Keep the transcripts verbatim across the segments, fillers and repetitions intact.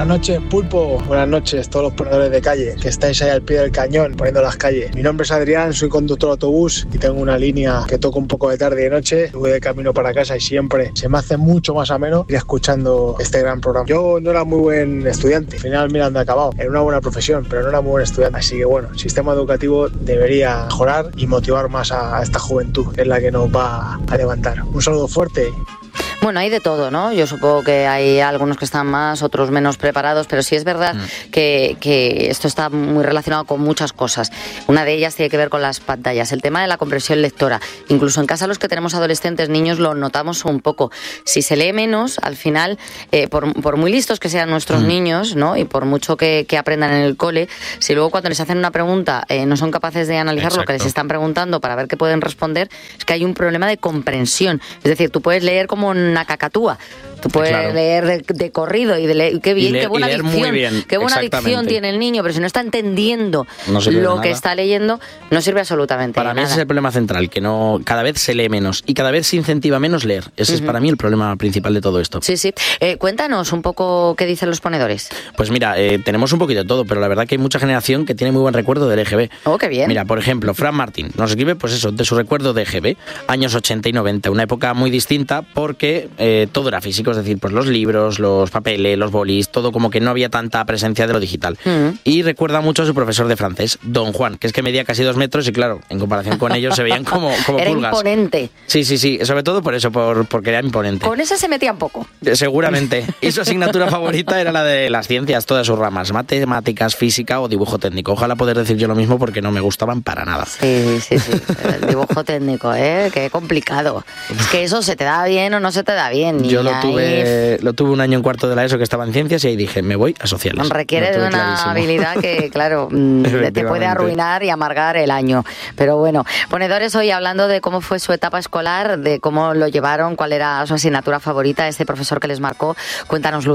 noches, Pulpo. Buenas noches, todos los ponedores de calle que estáis ahí al pie del cañón poniendo las calles. Mi nombre es Adrián, soy conductor de autobús y tengo una línea que toco un poco de tarde y de noche. Voy de camino para casa y siempre se me hace mucho más ameno ir escuchando este gran programa. Yo no era muy buen estudiante, al final mira dónde he acabado. Era una buena profesión, pero no era muy buen estudiante. Así que bueno, el sistema educativo debería mejorar y motivar más a, a esta juventud, que es la que nos va a levantar. Un saludo fuerte. Bueno, hay de todo, ¿no? Yo supongo que hay algunos que están más, otros menos preparados, pero sí es verdad mm. que, que esto está muy relacionado con muchas cosas. Una de ellas tiene que ver con las pantallas, el tema de la comprensión lectora. Incluso en casa los que tenemos adolescentes, niños, lo notamos un poco. Si se lee menos, al final, eh, por, por muy listos que sean nuestros mm. niños, ¿no? Y por mucho que, que aprendan en el cole, si luego cuando les hacen una pregunta eh, no son capaces de analizar Exacto. lo que les están preguntando para ver qué pueden responder, es que hay un problema de comprensión. Es decir, tú puedes leer como una cacatúa. Tú puedes claro. leer de, de corrido y de leer, qué bien, leer, qué buena dicción, bien. qué buena dicción tiene el niño, pero si no está entendiendo no lo que está leyendo, no sirve absolutamente para nada. mí ese es el problema central, que no cada vez se lee menos y cada vez se incentiva menos leer. Ese uh-huh. es para mí el problema principal de todo esto. Sí, sí. Eh, cuéntanos un poco qué dicen los ponedores. Pues mira, eh, tenemos un poquito de todo, pero la verdad que hay mucha generación que tiene muy buen recuerdo del E G B. Oh, qué bien. Mira, por ejemplo, Fran Martín nos escribe, pues eso, de su recuerdo de E G B, años ochenta y noventa, una época muy distinta porque eh, todo era físico, es decir, pues los libros, los papeles, los bolis, todo como que no había tanta presencia de lo digital. Mm. Y recuerda mucho a su profesor de francés, Don Juan, que es que medía casi dos metros y claro, en comparación con ellos se veían como, como era pulgas. Era imponente. Sí, sí, sí, sobre todo por eso, por, porque era imponente. Con ese se metía un poco. Seguramente. Y su asignatura favorita era la de las ciencias, todas sus ramas, matemáticas, física o dibujo técnico. Ojalá poder decir yo lo mismo porque no me gustaban para nada. Sí, sí, sí. El dibujo técnico, ¿eh? Qué complicado. Es que eso se te da bien o no se te da bien. Yo lo tuve, lo tuve un año en cuarto de la ESO que estaba en ciencias y ahí dije, me voy a sociales. Requiere de una clarísimo. habilidad que, claro, te puede arruinar y amargar el año. Pero bueno, ponedores, hoy hablando de cómo fue su etapa escolar, de cómo lo llevaron, cuál era su asignatura favorita, este profesor que les marcó, cuéntanoslo.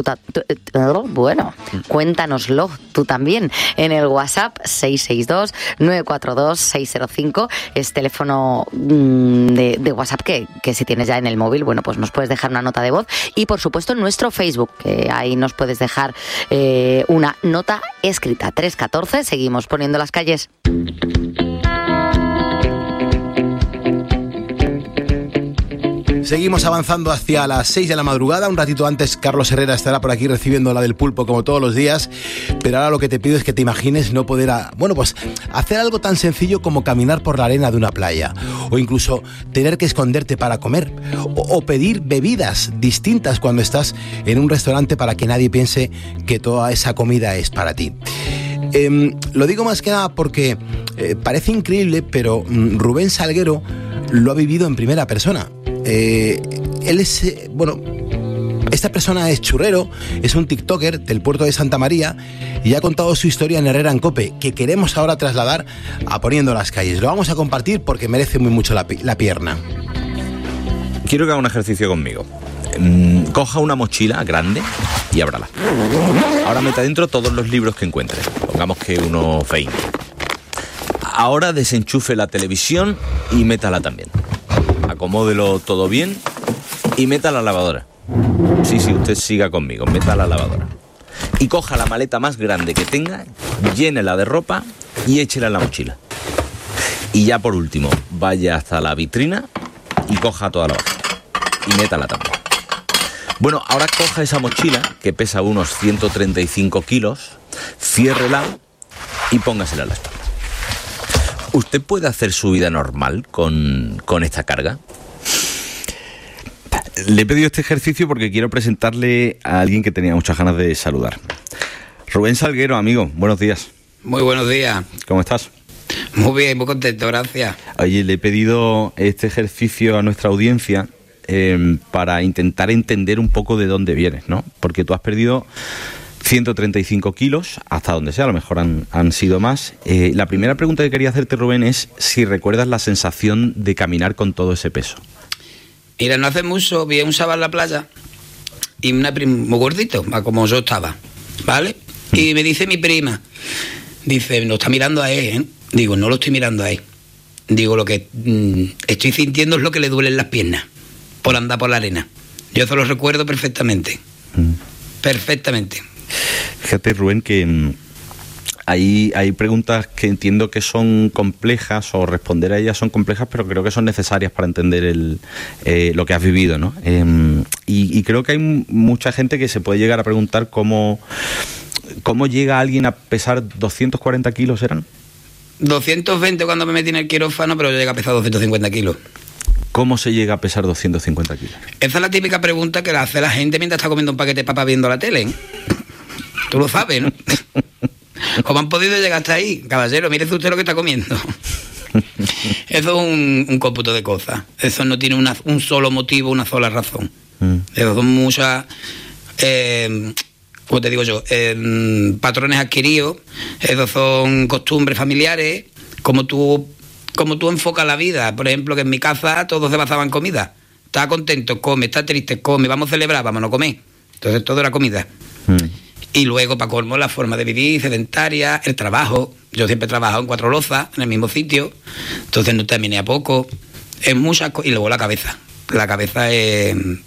Bueno, cuéntanoslo tú también en el WhatsApp seis seis dos, nueve cuatro dos, seis cero cinco, es teléfono de, de WhatsApp que, que si tienes ya en el móvil, bueno, pues nos puedes dejar una nota de voz y por supuesto en nuestro Facebook, que ahí nos puedes dejar eh, una nota escrita. tres catorce, seguimos poniendo las calles. Seguimos avanzando hacia las seis de la madrugada. Un ratito antes Carlos Herrera estará por aquí recibiendo la del Pulpo como todos los días. Pero ahora lo que te pido es que te imagines no poder, a, bueno, pues hacer algo tan sencillo como caminar por la arena de una playa. O incluso tener que esconderte para comer. O, o pedir bebidas distintas cuando estás en un restaurante para que nadie piense que toda esa comida es para ti. Eh, lo digo más que nada porque eh, parece increíble, pero mm, Rubén Salguero lo ha vivido en primera persona. Eh, él es, eh, bueno, esta persona es churrero, es un tiktoker del puerto de Santa María y ha contado su historia en Herrera en Cope, que queremos ahora trasladar a Poniendo las Calles. Lo vamos a compartir porque merece muy mucho la, la pierna. Quiero que haga un ejercicio conmigo. Mm, coja una mochila grande y ábrala. Ahora meta dentro todos los libros que encuentre. Pongamos que unos veinte. Ahora desenchufe la televisión y métala también. Acomódelo todo bien y meta la lavadora. Sí, sí, usted siga conmigo, meta la lavadora. Y coja la maleta más grande que tenga, llénela de ropa y échela en la mochila. Y ya por último, vaya hasta la vitrina y coja toda la basura. Y métala también. Bueno, ahora coja esa mochila, que pesa unos ciento treinta y cinco kilos, ciérrela y póngasela a la espalda. ¿Usted puede hacer su vida normal con, con esta carga? Le he pedido este ejercicio porque quiero presentarle a alguien que tenía muchas ganas de saludar. Rubén Salguero, amigo, buenos días. Muy buenos días. ¿Cómo estás? Muy bien, muy contento, gracias. Oye, le he pedido este ejercicio a nuestra audiencia eh, para intentar entender un poco de dónde vienes, ¿no? Porque tú has perdido ciento treinta y cinco kilos, hasta donde sea, a lo mejor han, han sido más. Eh, la primera pregunta que quería hacerte, Rubén, es si recuerdas la sensación de caminar con todo ese peso. Mira, no hace mucho vi a un chaval en la playa y una prima, muy gordito, como yo estaba, ¿vale? Y me dice mi prima, dice, no está mirando a él, ¿eh? Digo, no lo estoy mirando a él. Digo, lo que mmm, estoy sintiendo es lo que le duelen las piernas por andar por la arena. Yo eso lo recuerdo perfectamente. Mm. Perfectamente. Fíjate, Rubén, que mm, hay, hay preguntas que entiendo que son complejas, o responder a ellas son complejas, pero creo que son necesarias para entender el, eh, lo que has vivido, ¿no? Eh, y, y creo que hay mucha gente que se puede llegar a preguntar cómo, cómo llega alguien a pesar doscientos cuarenta kilos, ¿eran? doscientos veinte cuando me metí en el quirófano, pero yo llegué a pesar doscientos cincuenta kilos. ¿Cómo se llega a pesar doscientos cincuenta kilos? Esa es la típica pregunta que la hace la gente mientras está comiendo un paquete de papas viendo la tele, ¿eh? Tú lo sabes, ¿no? ¿Cómo han podido llegar hasta ahí? Caballero, mire usted lo que está comiendo. Eso es un, un cómputo de cosas. Eso no tiene una, un solo motivo, una sola razón. Mm. Eso son muchas, eh, como te digo yo, eh, patrones adquiridos. Esos son costumbres familiares. Como tú, como tú enfocas la vida. Por ejemplo, que en mi casa todos se basaban en comida. Está contento, come. Está triste, come. Vamos a celebrar, vamos a comer. Entonces todo era comida. Mm. Y luego, para colmo, la forma de vivir, sedentaria, el trabajo. Yo siempre he trabajado en Cuatro Lozas, en el mismo sitio, entonces no terminé a poco. Es muchas cosas. Y luego la cabeza. La cabeza es... Mm.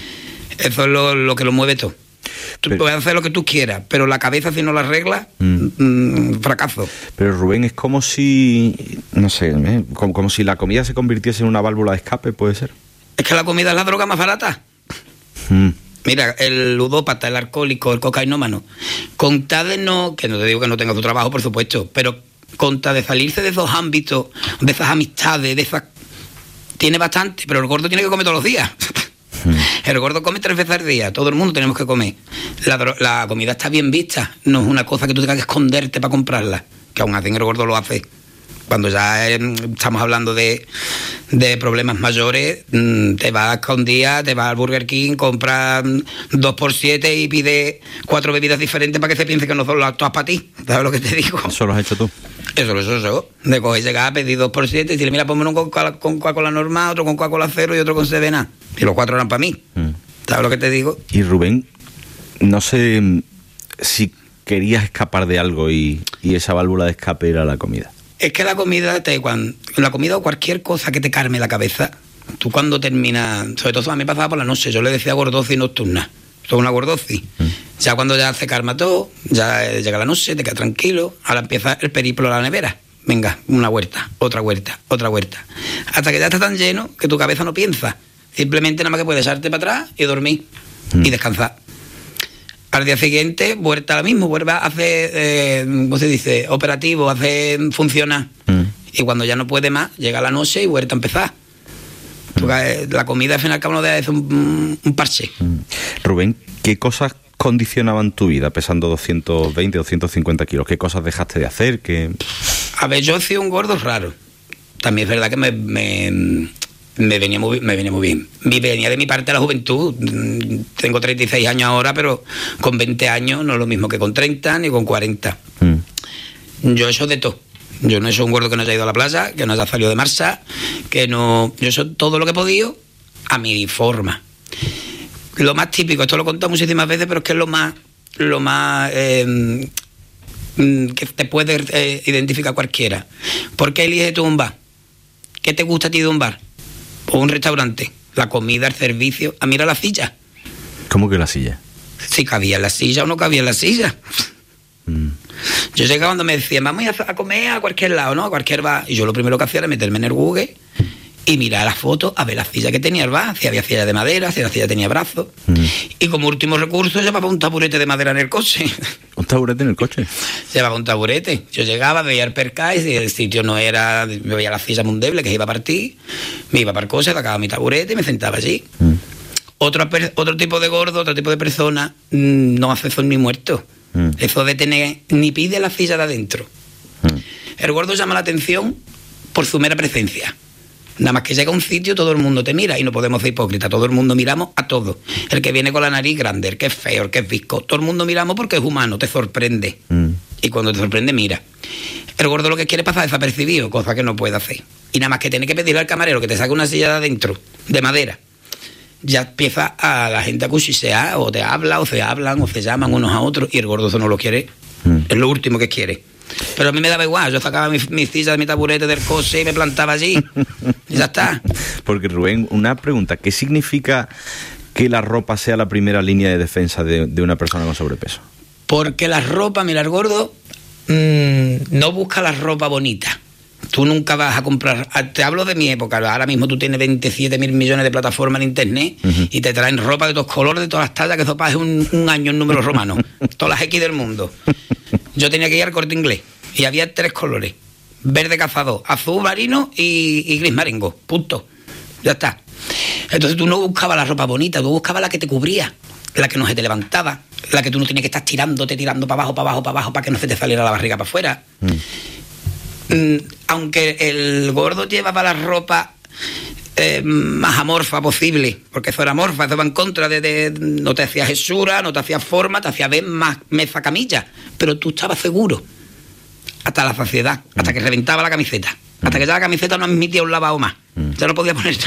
Eso es lo, lo que lo mueve todo. Tú pero, puedes hacer lo que tú quieras, pero la cabeza, si no la arreglas, mm. mm, fracaso. Pero Rubén, es como si... No sé, ¿eh? como, como si la comida se convirtiese en una válvula de escape, ¿puede ser? Es que la comida es la droga más barata. Mm. Mira, el ludópata, el alcohólico, el cocainómano, con tal de no, que no te digo que no tenga tu trabajo, por supuesto, pero con tal de salirse de esos ámbitos, de esas amistades, de esas... Tiene bastante, pero el gordo tiene que comer todos los días. Hmm. El gordo come tres veces al día, todo el mundo tenemos que comer. La, la comida está bien vista, no es una cosa que tú tengas que esconderte para comprarla, que aún así el gordo lo hace. Cuando ya eh, estamos hablando de, de problemas mayores, te vas a escondida, te vas al Burger King, compras dos por siete y pides cuatro bebidas diferentes para que se piense que no son las todas para ti. ¿Sabes lo que te digo? ¿Eso lo has hecho tú? Eso lo he hecho yo. De coger, llegar, pedir dos por siete y decirle, mira, ponme uno con Coca-Cola, con Coca-Cola normal, otro con Coca-Cola cero y otro con Sedena. Y los cuatro eran para mí. Mm. ¿Sabes lo que te digo? Y Rubén, no sé si querías escapar de algo y, y esa válvula de escape era la comida. Es que la comida, te, cuando, la comida o cualquier cosa que te carme la cabeza, tú cuando terminas, sobre todo a mí me pasaba por la noche, yo le decía gordosis nocturna, esto es una gordosis. Mm. Ya cuando ya se calma todo, ya llega la noche, te quedas tranquilo, ahora empieza el periplo a la nevera. Venga, una huerta, otra huerta, otra huerta. Hasta que ya está tan lleno que tu cabeza no piensa. Simplemente nada más que puedes echarte para atrás y dormir mm. y descansar. Al día siguiente, vuelta a lo mismo, vuelve a hacer, eh, ¿cómo se dice? Operativo, hace funcionar. Mm. Y cuando ya no puede más, llega la noche y vuelta a empezar. Mm. Porque la comida, al final, al cabo, no deja de un, un parche. Mm. Rubén, ¿qué cosas condicionaban tu vida pesando doscientos veinte, doscientos cincuenta kilos? ¿Qué cosas dejaste de hacer? ¿Qué... A ver, yo he sido un gordo raro. También es verdad que me... me Me venía, muy, me venía muy bien. Me venía de mi parte a la juventud. Tengo treinta y seis años ahora, pero con veinte años no es lo mismo que con treinta ni con cuarenta. Mm. Yo he hecho de todo. Yo no he sido un gordo que no haya ido a la playa, que no haya salido de marcha, que no... Yo he hecho todo lo que he podido a mi forma. Lo más típico, esto lo he contado muchísimas veces, pero es que es lo más... Lo más eh, que te puede eh, identificar cualquiera. ¿Por qué eliges tú un bar? ¿Qué te gusta a ti de un bar? O un restaurante, la comida, el servicio. A mirar la silla. ¿Cómo que la silla? Si cabía en la silla o no cabía en la silla. Mm. Yo llegaba cuando me decían, vamos a comer a cualquier lado, ¿no? A cualquier bar. Y yo lo primero que hacía era meterme en el Google y mirar las fotos a ver la silla que tenía el bar. Si había silla de madera, si la silla tenía brazos. Mm. Y como último recurso llevaba un taburete de madera en el coche. ¿Un taburete en el coche? Llevaba un taburete. Yo llegaba, veía el percal y si el sitio no era... Me veía la silla mundeble que iba a partir, me iba para el coche, sacaba mi taburete y me sentaba allí. Mm. Otro, otro tipo de gordo, otro tipo de persona no hace eso ni muerto. Mm. Eso de tener... Ni pide la silla de adentro. Mm. El gordo llama la atención por su mera presencia. Nada más que llega a un sitio, todo el mundo te mira y no podemos ser hipócritas. Todo el mundo miramos a todo. El que viene con la nariz grande, el que es feo, el que es visco. Todo el mundo miramos porque es humano, te sorprende. Mm. Y cuando te sorprende, mira. El gordo lo que quiere es pasar desapercibido, cosa que no puede hacer. Y nada más que tiene que pedirle al camarero que te saque una silla de adentro, de madera. Ya empieza a la gente a cuchichear, o te habla, o se hablan, o se llaman unos a otros. Y el gordo eso no lo quiere. Mm. Es lo último que quiere. Pero a mí me daba igual, yo sacaba mi, mi silla de mi taburete del coche y me plantaba allí. Y ya está. Porque Rubén, una pregunta, ¿qué significa que la ropa sea la primera línea de defensa de, de una persona con sobrepeso? Porque la ropa, mira, el gordo mmm, no busca la ropa bonita. Tú nunca vas a comprar, te hablo de mi época, ahora mismo tú tienes veintisiete mil millones de plataformas en internet uh-huh. y te traen ropa de todos colores, de todas las tallas, que eso pasa un, un año en números romanos, todas las X del mundo. Yo tenía que ir al Corte Inglés y había tres colores, verde cazador, azul marino y, y gris marengo, punto, ya está. Entonces tú no buscabas la ropa bonita, tú buscabas la que te cubría, la que no se te levantaba, la que tú no tenías que estar tirándote, tirando para abajo, para abajo, para abajo, para que no se te saliera la barriga para afuera. Mm. Aunque el gordo llevaba la ropa eh, más amorfa posible, porque eso era amorfa, eso va en contra de, de no te hacía hechura, no te hacía forma, te hacía ver más mesa camilla, pero tú estabas seguro hasta la saciedad, hasta que reventaba la camiseta, hasta que ya la camiseta no admitía un lavado más, ya no podía ponerte